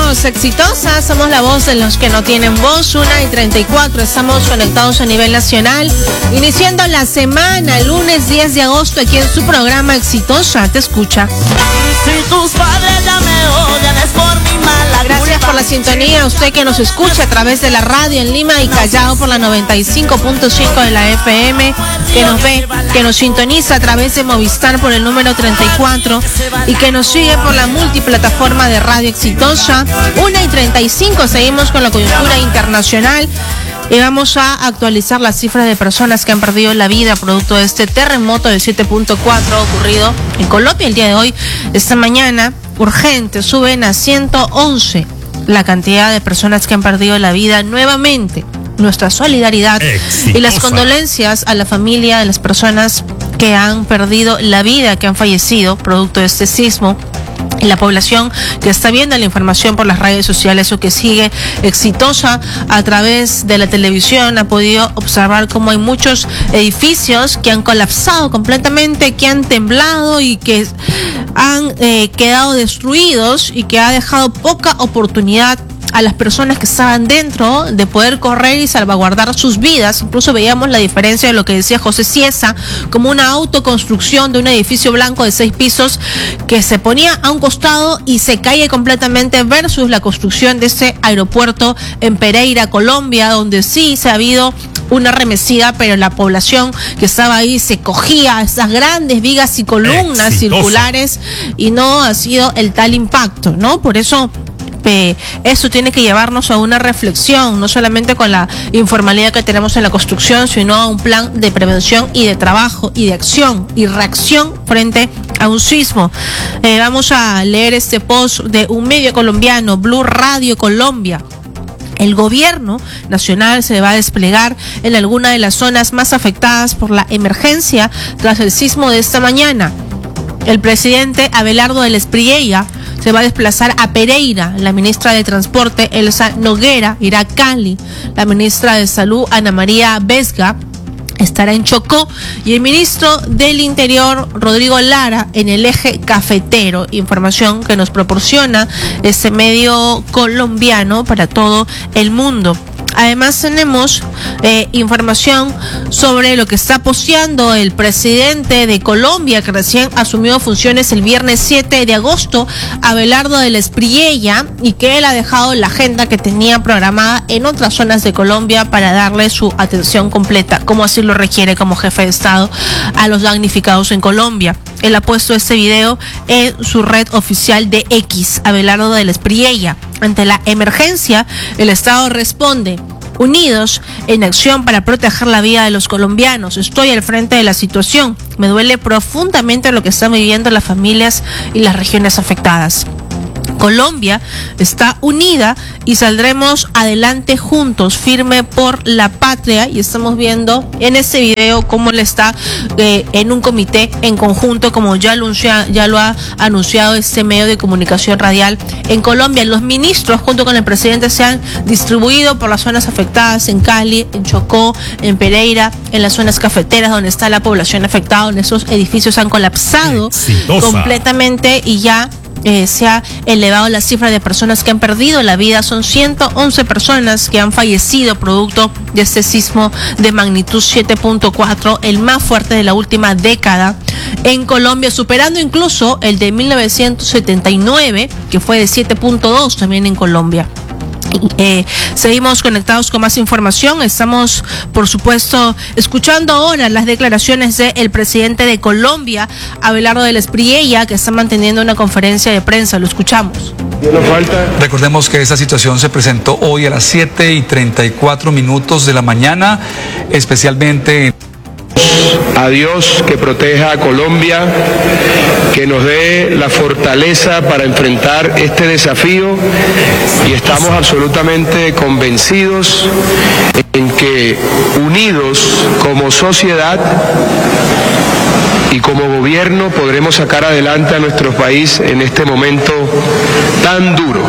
somos Exitosa, somos la voz de los que no tienen voz. 1:34, estamos conectados a nivel nacional, iniciando la semana, lunes 10 de agosto, aquí en su programa Exitosa, te escucha. Si tus padres ya me odian es por mi mala. Gracias por la sintonía, usted que nos escucha a través de la radio en Lima y Callao por la 95.5 de la FM, que nos ve, que nos sintoniza a través de Movistar por el número 34 y que nos sigue por la multiplataforma de Radio Exitosa. 1:35, seguimos con la coyuntura internacional y vamos a actualizar las cifras de personas que han perdido la vida producto de este terremoto de 7.4 ocurrido en Colombia el día de hoy. Esta mañana, urgente, suben a 111 la cantidad de personas que han perdido la vida. Nuevamente, nuestra solidaridad y las condolencias a la familia de las personas que han perdido la vida, que han fallecido producto de este sismo. Y la población que está viendo la información por las redes sociales o que sigue Exitosa a través de la televisión ha podido observar cómo hay muchos edificios que han colapsado completamente, que han temblado y que han quedado destruidos y que ha dejado poca oportunidad a las personas que estaban dentro de poder correr y salvaguardar sus vidas. Incluso veíamos la diferencia de lo que decía José Ciesa, como una autoconstrucción de un edificio blanco de 6 pisos que se ponía a un costado y se cae completamente, versus la construcción de ese aeropuerto en Pereira, Colombia, donde sí se ha habido una remecida, pero la población que estaba ahí se cogía a esas grandes vigas y columnas circulares y no ha sido el tal impacto, ¿no? Por eso eso tiene que llevarnos a una reflexión, no solamente con la informalidad que tenemos en la construcción, sino a un plan de prevención y de trabajo y de acción y reacción frente a un sismo. Vamos a leer este post de un medio colombiano, Blue Radio Colombia. El gobierno nacional se va a desplegar en alguna de las zonas más afectadas por la emergencia tras el sismo de esta mañana. El presidente Abelardo del Espriella se va a desplazar a Pereira. La ministra de Transporte, Elsa Noguera, irá a Cali. La ministra de Salud, Ana María Vesga, estará en Chocó. Y el ministro del Interior, Rodrigo Lara, en el eje cafetero. Información que nos proporciona este medio colombiano para todo el mundo. Además tenemos información sobre lo que está posteando el presidente de Colombia, que recién asumió funciones el viernes 7 de agosto, Abelardo del Espriella, y que él ha dejado la agenda que tenía programada en otras zonas de Colombia para darle su atención completa, como así lo requiere como jefe de Estado, a los damnificados en Colombia. Él ha puesto este video en su red oficial de X, Abelardo del Espriella. Ante la emergencia, el Estado responde: unidos en acción para proteger la vida de los colombianos. Estoy al frente de la situación. Me duele profundamente lo que están viviendo las familias y las regiones afectadas. Colombia está unida y saldremos adelante juntos, firme por la patria. Y estamos viendo en este video cómo él está en un comité en conjunto, como ya lo ha anunciado este medio de comunicación radial en Colombia. Los ministros junto con el presidente se han distribuido por las zonas afectadas en Cali, en Chocó, en Pereira, en las zonas cafeteras donde está la población afectada, donde esos edificios han colapsado completamente y ya se ha elevado la cifra de personas que han perdido la vida. Son 111 personas que han fallecido producto de este sismo de magnitud 7.4, el más fuerte de la última década en Colombia, superando incluso el de 1979, que fue de 7.2 también en Colombia. Seguimos conectados con más información. Estamos, por supuesto, escuchando ahora las declaraciones del presidente de Colombia, Abelardo del Espriella, que está manteniendo una conferencia de prensa. Lo escuchamos. Recordemos que esta situación se presentó hoy a las 7:34 de la mañana, especialmente a Dios que proteja a Colombia, que nos dé la fortaleza para enfrentar este desafío, y estamos absolutamente convencidos en que unidos como sociedad y como gobierno podremos sacar adelante a nuestro país en este momento tan duro.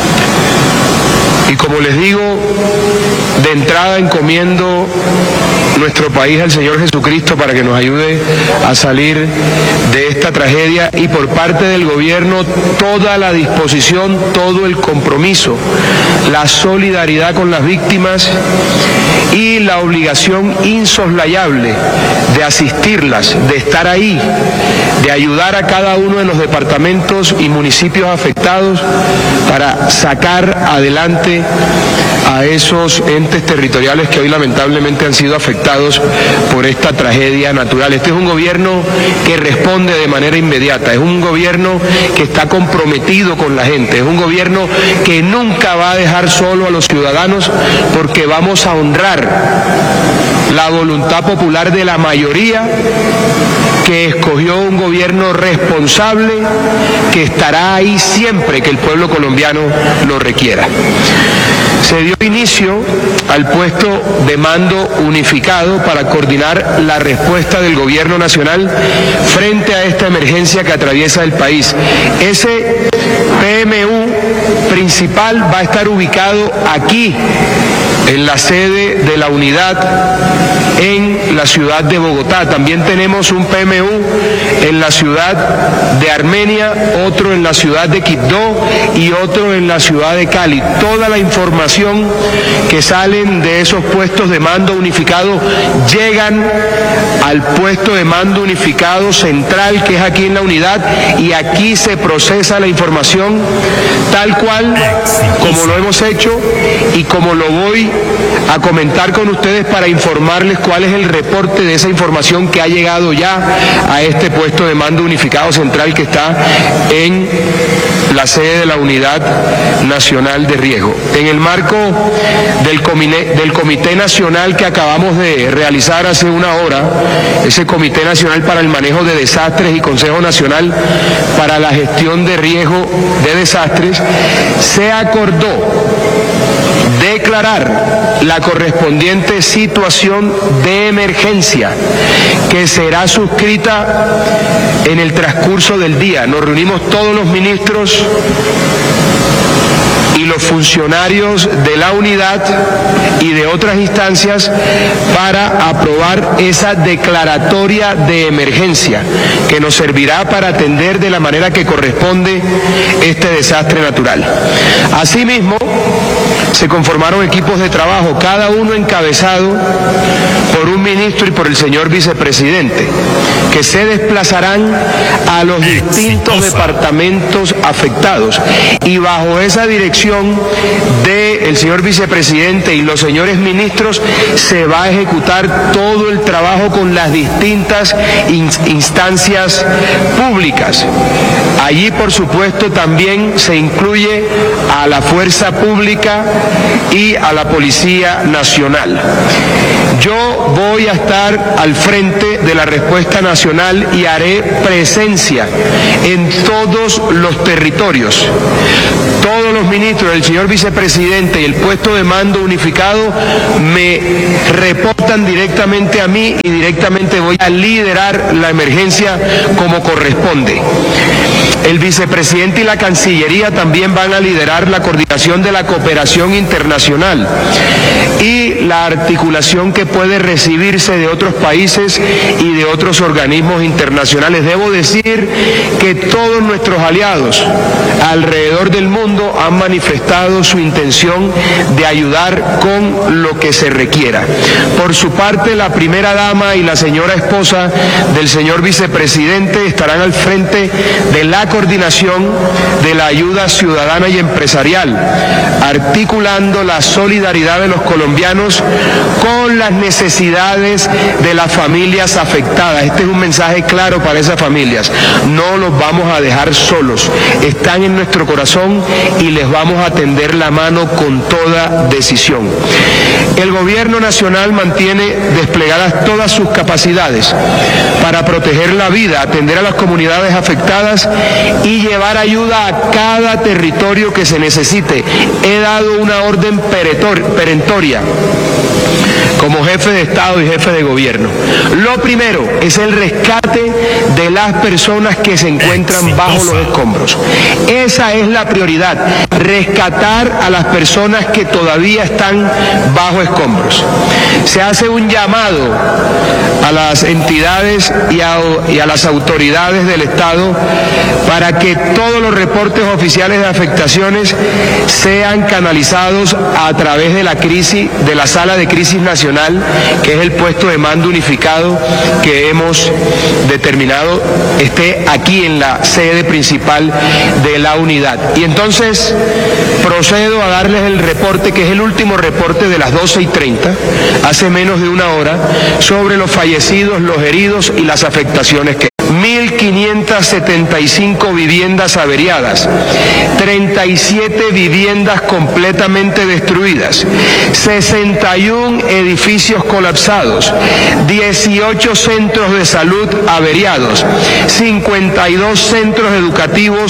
Y como les digo, de entrada encomiendo nuestro país al Señor Jesucristo para que nos ayude a salir de esta tragedia, y por parte del gobierno toda la disposición, todo el compromiso, la solidaridad con las víctimas y la obligación insoslayable de asistirlas, de estar ahí, de ayudar a cada uno de los departamentos y municipios afectados para sacar adelante a esos entes territoriales que hoy lamentablemente han sido afectados por esta tragedia natural. Este es un gobierno que responde de manera inmediata, es un gobierno que está comprometido con la gente, es un gobierno que nunca va a dejar solo a los ciudadanos, porque vamos a honrar la voluntad popular de la mayoría que escogió un gobierno responsable que estará ahí siempre que el pueblo colombiano lo requiera. Se dio inicio al puesto de mando unificado para coordinar la respuesta del gobierno nacional frente a esta emergencia que atraviesa el país. Ese PMU principal va a estar ubicado aquí, en la sede de la unidad en la ciudad de Bogotá. También tenemos un PMU en la ciudad de Armenia, otro en la ciudad de Quibdó y otro en la ciudad de Cali. Toda la información que salen de esos puestos de mando unificado llegan al puesto de mando unificado central, que es aquí en la unidad, y aquí se procesa la información tal cual como lo hemos hecho y como lo voy a comentar con ustedes para informarles cuál es el reporte de esa información que ha llegado ya a este puesto de mando unificado central que está en la sede de la Unidad Nacional de Riesgo. En el marco del Comité Nacional que acabamos de realizar hace una hora, ese Comité Nacional para el Manejo de Desastres y Consejo Nacional para la Gestión de Riesgo de Desastres, se acordó declarar la correspondiente situación de emergencia, que será suscrita en el transcurso del día. Nos reunimos todos los ministros y los funcionarios de la unidad y de otras instancias para aprobar esa declaratoria de emergencia que nos servirá para atender de la manera que corresponde este desastre natural. Asimismo, se conformaron equipos de trabajo, cada uno encabezado por un ministro y por el señor vicepresidente, que se desplazarán a los distintos departamentos afectados, y bajo esa dirección del señor vicepresidente y los señores ministros se va a ejecutar todo el trabajo con las distintas instancias públicas. Allí, por supuesto, también se incluye a la fuerza pública y a la Policía Nacional. Yo voy a estar al frente de la respuesta nacional y haré presencia en todos los territorios. Todos los ministros, el señor vicepresidente y el puesto de mando unificado me reportan directamente a mí y directamente voy a liderar la emergencia como corresponde. El vicepresidente y la Cancillería también van a liderar la coordinación de la cooperación internacional y la articulación que puede recibirse de otros países y de otros organismos internacionales. Debo decir que todos nuestros aliados alrededor del mundo han manifestado su intención de ayudar con lo que se requiera. Por su parte, la primera dama y la señora esposa del señor vicepresidente estarán al frente de la coordinación de la ayuda ciudadana y empresarial, articulando la solidaridad de los colombianos con las necesidades de las familias afectadas. Este es un mensaje claro para esas familias. No los vamos a dejar solos. Están en nuestro corazón y les vamos a tender la mano con toda decisión. El gobierno nacional mantiene desplegadas todas sus capacidades para proteger la vida, atender a las comunidades afectadas y llevar ayuda a cada territorio que se necesite. He dado una orden perentoria, como jefe de Estado y jefe de gobierno. Lo primero es el rescate de las personas que se encuentran bajo los escombros. Esa es la prioridad, rescatar a las personas que todavía están bajo escombros. Se hace un llamado a las entidades y a las autoridades del Estado para que todos los reportes oficiales de afectaciones sean canalizados a través de la Sala de Crisis Nacional, que es el puesto de mando unificado que hemos determinado esté aquí en la sede principal de la unidad. Y entonces procedo a darles el reporte, que es el último reporte de las 12:30, hace menos de una hora, sobre los fallecidos, los heridos y las afectaciones que 1.575 viviendas averiadas, 37 viviendas completamente destruidas, 61 edificios colapsados, 18 centros de salud averiados, 52 centros educativos